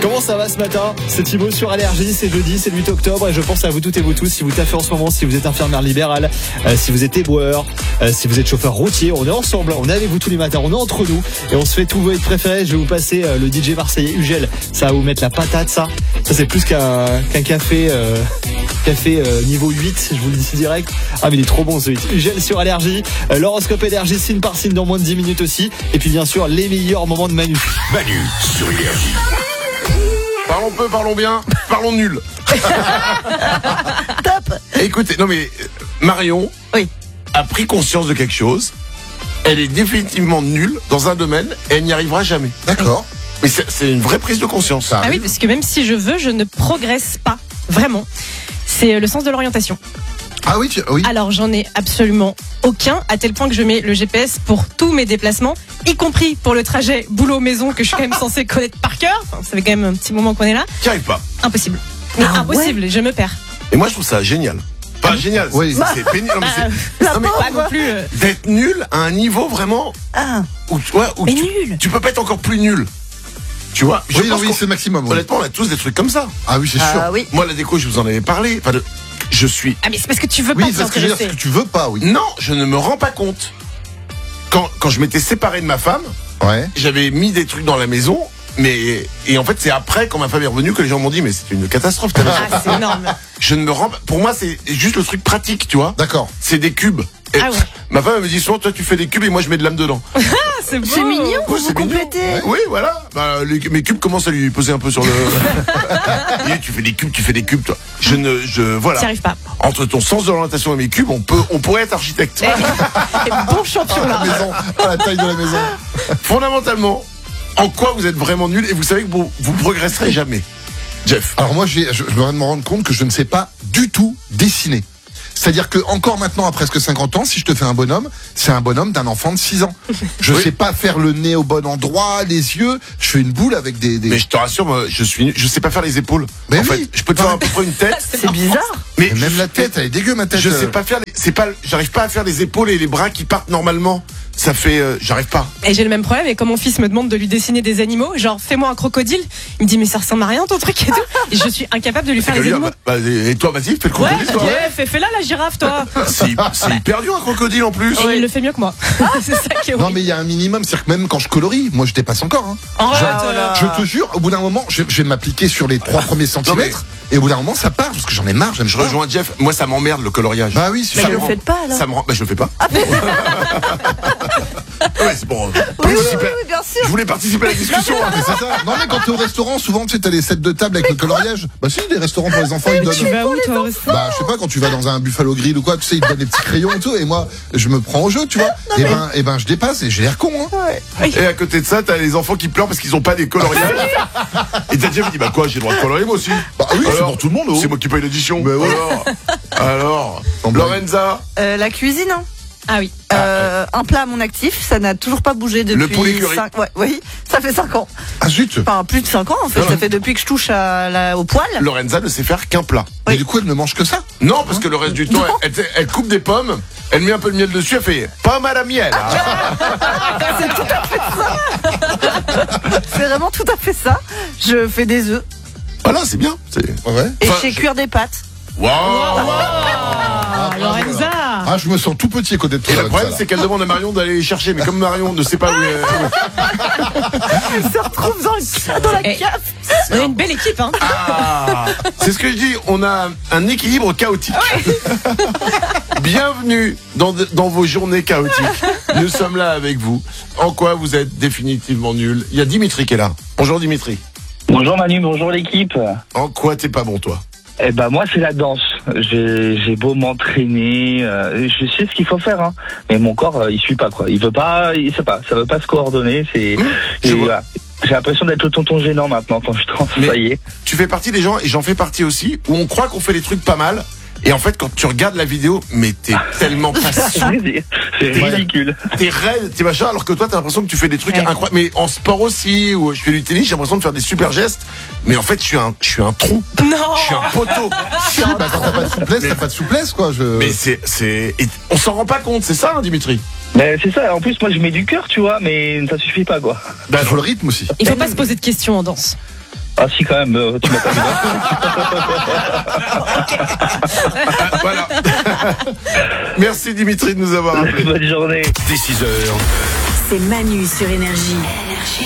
Comment ça va ce matin? C'est Thibaut sur Allergie, c'est jeudi, c'est le 8 octobre et je pense à vous toutes et vous tous. Si vous taffez en ce moment, si vous êtes infirmière libérale, si vous êtes éboueur, si vous êtes chauffeur routier, on est ensemble, on est avec vous tous les matins, on est entre nous et on se fait tous vos hits préférés. Je vais vous passer le DJ marseillais Ugel, ça va vous mettre la patate ça. Ça c'est plus qu'un café niveau 8, je vous le dis direct. Ah mais il est trop bon ce hit. Ugel sur Allergie, l'horoscope énergie signe par signe dans moins de 10 minutes aussi. Et puis bien sûr les meilleurs moments de Manu. Manu sur Énergie. Parlons peu, parlons bien, parlons nul. Top. Écoutez, non mais Marion a pris conscience de quelque chose. Elle est définitivement nulle dans un domaine et elle n'y arrivera jamais. D'accord. Mais c'est une vraie prise de conscience. Ça. Ah oui, parce que même si je veux, je ne progresse pas. Vraiment. C'est le sens de l'orientation. Ah oui, oui. Alors j'en ai absolument aucun, à tel point que je mets le GPS pour tous mes déplacements, y compris pour le trajet boulot-maison que je suis quand même censée connaître par cœur. Enfin, ça fait quand même un petit moment qu'on est là. T'y arrives pas. Impossible. Mais impossible, je me perds. Et moi je trouve ça génial. Pas génial, oui. C'est pénible. Non, mais Pas non plus. d'être nul à un niveau vraiment où Mais nul. tu peux pas être encore plus nul. Tu vois, Oui, non, oui, c'est le maximum. Oui. Honnêtement, on a tous des trucs comme ça. Ah oui, c'est sûr. Oui. Moi, la déco, je vous en avais parlé. Enfin, je suis. Ah mais c'est parce que tu veux Oui, pas c'est ce que je veux dire, c'est t'intéresser. que tu veux pas, oui. Non, je ne me rends pas compte. Quand je m'étais séparé de ma femme, Ouais. j'avais mis des trucs dans la maison, et en fait, c'est après, quand ma femme est revenue, que les gens m'ont dit, mais c'est une catastrophe. Ta maison. Ah c'est énorme. Je ne me rends pas. Pour moi, c'est juste le truc pratique, tu vois. D'accord. C'est des cubes. Et Ah ouais. ma femme elle me dit souvent, toi, tu fais des cubes et moi, je mets de l'âme dedans. C'est beau. C'est mignon pour Ouais, vous c'est mignon. compléter. Ouais. Oui, voilà. Bah, mes cubes commencent à lui poser un peu sur le. Et tu fais des cubes, toi. Voilà. T'y arrives pas. Entre ton sens de l'orientation et mes cubes, on pourrait être architecte. Et bon champion La là. maison, à la taille de la maison. Fondamentalement, en quoi vous êtes vraiment nul et vous savez que vous progresserez jamais. Jeff. Alors moi, je viens de me rendre compte que je ne sais pas du tout dessiner. C'est-à-dire que encore maintenant, à presque 50 ans, si je te fais un bonhomme, c'est un bonhomme d'un enfant de 6 ans. Je sais pas faire le nez au bon endroit, les yeux. Je fais une boule avec des... Mais je te rassure, moi, je sais pas faire les épaules. Mais en oui. fait, je peux te faire à peu près une tête. C'est bizarre. Mais Et même la tête, elle est dégueu, ma tête. je sais pas faire j'arrive pas à faire les épaules et les bras qui partent normalement. Ça fait, j'arrive pas. Et j'ai le même problème, et quand mon fils me demande de lui dessiner des animaux, genre fais-moi un crocodile, il me dit mais ça ressemble à rien ton truc et tout, et je suis incapable de lui faire les animaux. Et toi, vas-y, fais le Ouais, crocodile, toi. fais là la girafe toi. C'est hyper dur un crocodile en plus. Et il le fait mieux que moi. C'est ça qui est Non horrible. mais il y a un minimum, c'est-à-dire que même quand je colorie, moi je dépasse encore. Hein. Arrête, Je te jure, au bout d'un moment, je vais m'appliquer sur les 3 premiers centimètres, et au bout d'un moment ça part, parce que j'en ai marre, j'aime Je pas. rejoins Jeff. Moi, ça m'emmerde le coloriage. Bah oui, c'est Mais ça. je le faites pas alors. Ça me rend. Bah, je le fais pas. Ouais, c'est bon. Oui, bien sûr. Je voulais participer à la discussion. Mais c'est ça. Non mais quand t'es au restaurant, souvent tu sais, t'as les sets de table avec le coloriage. Bah si, les restaurants pour les enfants ils tu donnent. vas où toi aussi? Bah je sais pas, quand tu vas dans un Buffalo Grill ou quoi, tu sais, ils te donnent des petits crayons et tout, et moi je me prends au jeu, tu vois. Et ben je dépasse et j'ai l'air con, hein. Et à côté de ça, t'as les enfants qui pleurent parce qu'ils ont pas des coloriages. Et t'as Jeff qui dit, bah quoi, j'ai le droit de colorier moi aussi. Bah oui, c'est Alors, pour tout le monde. Oh. C'est moi qui paye l'édition. Mais ouais. Alors, Sans blague. Lorenza, La cuisine, hein. Ah oui. Un plat à mon actif, ça n'a toujours pas bougé depuis Le poulet curry. 5 oui, ça fait 5 ans. Ah zut. Enfin, plus de 5 ans en fait, ça fait depuis que je touche au poil. Lorenza ne sait faire qu'un plat. Mais du coup elle ne mange que ça. Non, parce que le reste du temps, elle coupe des pommes, elle met un peu de miel dessus, elle fait pomme à la miel. C'est tout à fait ça. C'est vraiment tout à fait ça. Je fais des œufs Voilà, c'est bien. Ouais. et Enfin, je fais cuire des pâtes. Waouh. Ah, Lorenza. Ah je me sens tout petit à côté de toi. Et le Lorenza, problème, là. c'est qu'elle demande à Marion d'aller les chercher, mais comme Marion ne sait pas où elle Elle se retrouve dans la Eh. cave. On est une belle équipe hein. Ah, c'est ce que je dis, on a un équilibre chaotique. Bienvenue dans vos journées chaotiques. Nous sommes là avec vous. En quoi vous êtes définitivement nuls? Il y a Dimitri qui est là. Bonjour Dimitri. Bonjour Manu, bonjour l'équipe. En quoi t'es pas bon toi? Eh ben moi c'est la danse. J'ai beau m'entraîner, je sais ce qu'il faut faire, hein. Mais mon corps il suit pas quoi. Il veut pas, il sait pas, ça veut pas se coordonner. je vois. Voilà. J'ai l'impression d'être le tonton gênant maintenant quand je danse. Mais- Ça y est. Tu fais partie des gens, et j'en fais partie aussi, où on croit qu'on fait les trucs pas mal, et en fait quand tu regardes la vidéo, mais t'es tellement pas sûr. C'est ridicule. T'es raide, t'es machin, alors que toi t'as l'impression que tu fais des trucs Ouais. incroyables. Mais en sport aussi, où je fais du tennis, j'ai l'impression de faire des super gestes, mais en fait je suis un trou. Non. Je suis un poteau. Si, bah quand t'as pas de souplesse, t'as pas de souplesse quoi. Mais et on s'en rend pas compte, c'est ça, hein, Dimitri? Mais c'est ça. En plus moi je mets du cœur, tu vois, mais ça suffit pas quoi. Il faut le rythme aussi. Il faut pas se poser de questions en danse. Ah si, quand même, tu m'as pas vu. Voilà. Merci Dimitri de nous avoir appelés. Bonne journée. Dès 6h. C'est Manu sur Énergie.